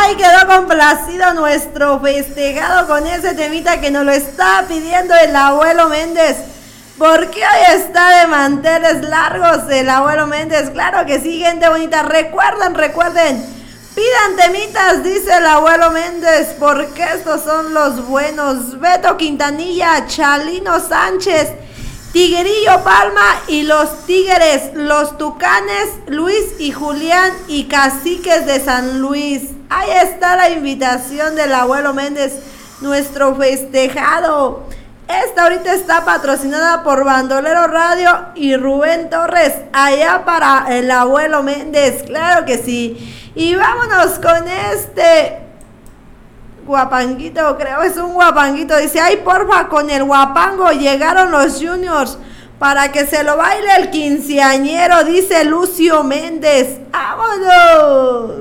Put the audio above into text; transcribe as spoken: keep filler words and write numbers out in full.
Ay, quedó complacido nuestro festejado con ese temita que nos lo está pidiendo el abuelo Méndez. Porque hoy está de manteles largos el abuelo Méndez. Claro que sí, gente bonita. Recuerden, recuerden. Pidan temitas, dice el abuelo Méndez, porque estos son los buenos. Beto Quintanilla, Chalino Sánchez, Tiguerillo Palma y los Tigres, los Tucanes, Luis y Julián y Caciques de San Luis. Ahí está la invitación del abuelo Méndez, nuestro festejado. Esta ahorita está patrocinada por Bandolero Radio y Rubén Torres, allá para el abuelo Méndez, claro que sí. Y vámonos con este guapanguito, creo es un guapanguito. Dice, ay porfa, con el guapango llegaron los juniors para que se lo baile el quinceañero, dice Lucio Méndez. ¡Vámonos!